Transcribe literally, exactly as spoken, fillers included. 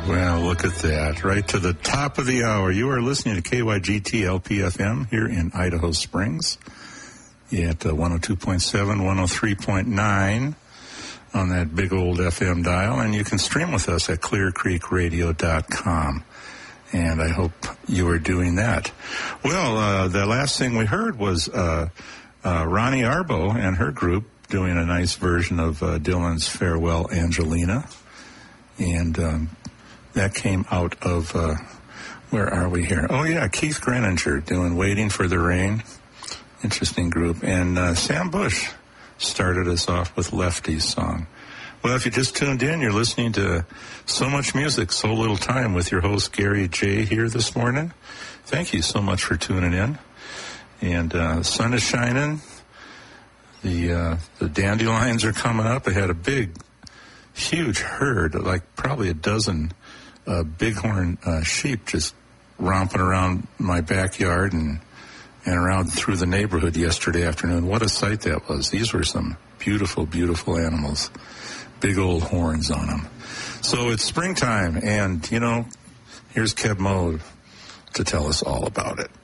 Well, look at that. Right to the top of the hour. You are listening to K Y G T L P F M here in Idaho Springs at uh, one oh two point seven, one oh three point nine on that big old F M dial. And you can stream with us at clear creek radio dot com. And I hope you are doing that. Well, uh, the last thing we heard was uh, uh, Ronnie Arbo and her group doing a nice version of uh, Dylan's Farewell Angelina. And um, that came out of, uh, where are we here? Oh, yeah, Keith Greninger doing Waiting for the Rain. Interesting group. And uh, Sam Bush started us off with Lefty's song. Well, if you just tuned in, you're listening to So Much Music, So Little Time with your host, Gary J. here this morning. Thank you so much for tuning in. And uh, the sun is shining. The, uh, the dandelions are coming up. I had a big, huge herd, like probably a dozen uh, bighorn uh, sheep just romping around my backyard and and around through the neighborhood yesterday afternoon. What a sight that was. These were some beautiful, beautiful animals. Big old horns on them. So it's springtime, and, you know, here's Keb Mo to tell us all about it.